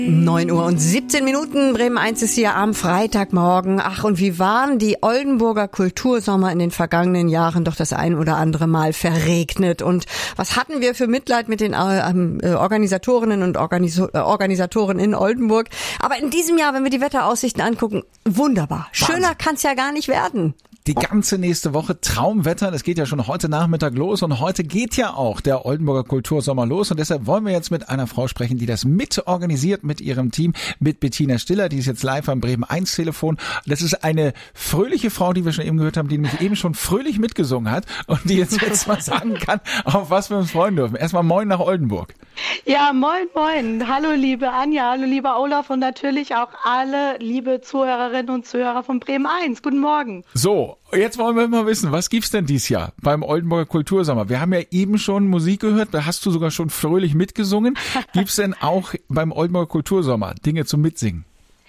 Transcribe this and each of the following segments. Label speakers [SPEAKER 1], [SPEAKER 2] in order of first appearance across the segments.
[SPEAKER 1] 9:17 Bremen 1 ist hier am Freitagmorgen. Ach, und wie waren die Oldenburger Kultursommer in den vergangenen Jahren doch das ein oder andere Mal verregnet. Und was hatten wir für Mitleid mit den Organisatorinnen und Organisatoren in Oldenburg. Aber in diesem Jahr, wenn wir die Wetteraussichten angucken, wunderbar. Schöner kann es ja gar nicht werden.
[SPEAKER 2] Die ganze nächste Woche Traumwetter, das geht ja schon heute Nachmittag los und heute geht ja auch der Oldenburger Kultursommer los und deshalb wollen wir jetzt mit einer Frau sprechen, die das mitorganisiert mit ihrem Team, mit Bettina Stiller, die ist jetzt live am Bremen 1 Telefon. Das ist eine fröhliche Frau, die wir schon eben gehört haben, die nämlich eben schon fröhlich mitgesungen hat und die jetzt mal sagen kann, auf was wir uns freuen dürfen. Erstmal moin nach Oldenburg.
[SPEAKER 3] Ja, moin, moin. Hallo liebe Anja, hallo lieber Olaf und natürlich auch alle liebe Zuhörerinnen und Zuhörer von Bremen 1. Guten Morgen.
[SPEAKER 2] So, jetzt wollen wir mal wissen, was gibt's denn dieses Jahr beim Oldenburger Kultursommer? Wir haben ja eben schon Musik gehört, da hast du sogar schon fröhlich mitgesungen. Gibt's denn auch beim Oldenburger Kultursommer Dinge zum Mitsingen?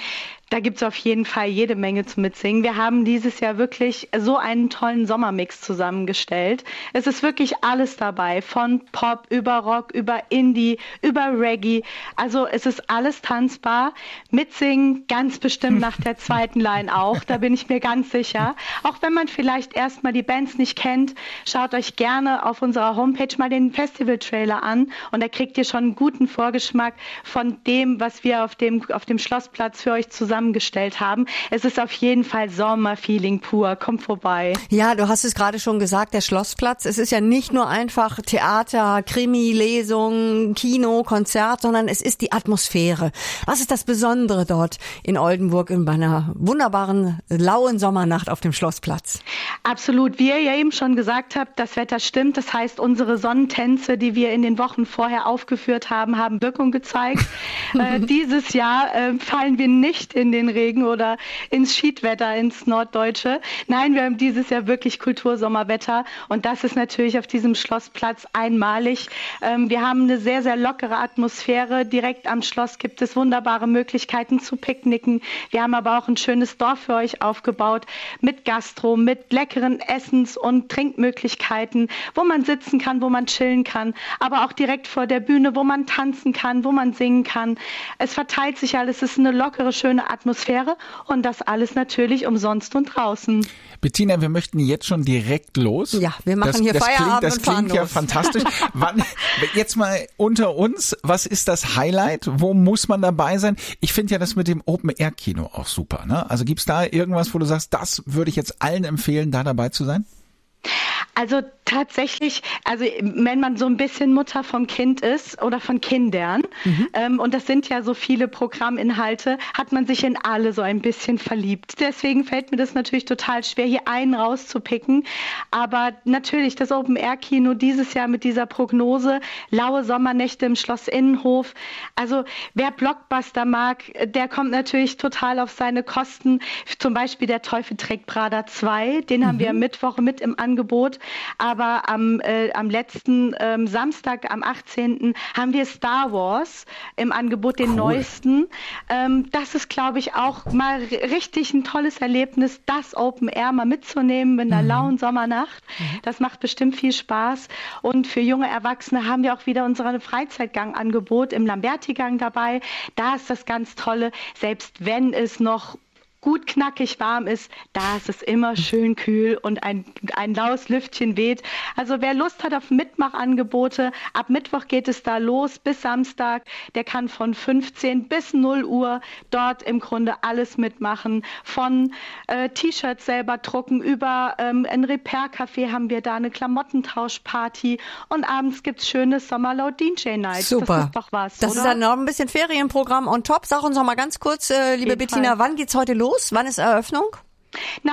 [SPEAKER 3] Da gibt's auf jeden Fall jede Menge zu mitsingen. Wir haben dieses Jahr wirklich so einen tollen Sommermix zusammengestellt. Es ist wirklich alles dabei, von Pop über Rock, über Indie, über Reggae. Also es ist alles tanzbar. Mitsingen ganz bestimmt nach der zweiten Line auch, da bin ich mir ganz sicher. Auch wenn man vielleicht erstmal die Bands nicht kennt, schaut euch gerne auf unserer Homepage mal den Festival-Trailer an und da kriegt ihr schon einen guten Vorgeschmack von dem, was wir auf dem Schlossplatz für euch zusammengestellt haben. Es ist auf jeden Fall Sommerfeeling pur. Kommt vorbei.
[SPEAKER 1] Ja, du hast es gerade schon gesagt, der Schlossplatz. Es ist ja nicht nur einfach Theater, Krimi, Lesung, Kino, Konzert, sondern es ist die Atmosphäre. Was ist das Besondere dort in Oldenburg in einer wunderbaren, lauen Sommernacht auf dem Schlossplatz?
[SPEAKER 3] Absolut. Wie ihr ja eben schon gesagt habt, das Wetter stimmt. Das heißt, unsere Sonnentänze, die wir in den Wochen vorher aufgeführt haben, haben Wirkung gezeigt. Dieses Jahr fallen wir nicht in den Regen oder ins Schiedwetter, ins Norddeutsche. Nein, wir haben dieses Jahr wirklich Kultursommerwetter und das ist natürlich auf diesem Schlossplatz einmalig. Wir haben eine sehr, sehr lockere Atmosphäre. Direkt am Schloss gibt es wunderbare Möglichkeiten zu picknicken. Wir haben aber auch ein schönes Dorf für euch aufgebaut mit Gastro, mit leckeren Essens- und Trinkmöglichkeiten, wo man sitzen kann, wo man chillen kann, aber auch direkt vor der Bühne, wo man tanzen kann, wo man singen kann. Es verteilt sich alles, es ist eine lockere, schöne Atmosphäre und das alles natürlich umsonst und draußen.
[SPEAKER 2] Bettina, wir möchten jetzt schon direkt los.
[SPEAKER 1] Ja, wir machen hier Feierabend
[SPEAKER 2] das
[SPEAKER 1] und fahren
[SPEAKER 2] klingt ja
[SPEAKER 1] los.
[SPEAKER 2] Fantastisch. Jetzt mal unter uns, was ist das Highlight? Wo muss man dabei sein? Ich finde ja das mit dem Open-Air-Kino auch super. Ne? Also gibt's da irgendwas, wo du sagst, das würde ich jetzt allen empfehlen, da dabei zu sein?
[SPEAKER 3] Also tatsächlich, also wenn man so ein bisschen Mutter vom Kind ist oder von Kindern, und das sind ja so viele Programminhalte, hat man sich in alle so ein bisschen verliebt. Deswegen fällt mir das natürlich total schwer, hier einen rauszupicken. Aber natürlich das Open-Air-Kino dieses Jahr mit dieser Prognose, laue Sommernächte im Schloss Innenhof. Also wer Blockbuster mag, der kommt natürlich total auf seine Kosten. Zum Beispiel der Teufel trägt Prada 2, den haben wir am Mittwoch mit im Angebot. Aber am letzten Samstag, am 18. haben wir Star Wars im Angebot, den neuesten. Das ist, glaube ich, auch mal richtig ein tolles Erlebnis, das Open Air mal mitzunehmen in einer lauen Sommernacht. Das macht bestimmt viel Spaß. Und für junge Erwachsene haben wir auch wieder unser Freizeitgang-Angebot im Lamberti-Gang dabei. Da ist das ganz Tolle, selbst wenn es noch gut knackig warm ist, da ist es immer schön kühl und ein laues Lüftchen weht. Also wer Lust hat auf Mitmachangebote, ab Mittwoch geht es da los bis Samstag, der kann von 15 bis 0 Uhr dort im Grunde alles mitmachen. Von T-Shirts selber drucken über ein Repair-Café haben wir da eine Klamottentauschparty und abends gibt's schönes Sommerlaut DJ-Night.
[SPEAKER 1] Super.
[SPEAKER 3] Das ist doch was,
[SPEAKER 1] Das
[SPEAKER 3] oder?
[SPEAKER 1] ist dann noch ein bisschen Ferienprogramm on top. Sag uns noch mal ganz kurz, liebe Bettina, wann geht's heute los? Wann ist Eröffnung?